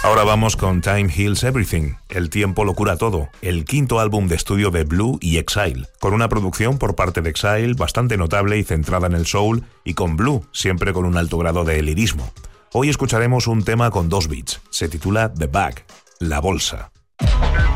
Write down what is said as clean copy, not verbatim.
Ahora vamos con Time Heals Everything, El tiempo lo cura todo, el quinto álbum de estudio de Blue y Exile, con una producción por parte de Exile bastante notable y centrada en el soul, y con Blue, siempre con un alto grado de lirismo. Hoy escucharemos un tema con 2 beats, se titula The Bag, la bolsa.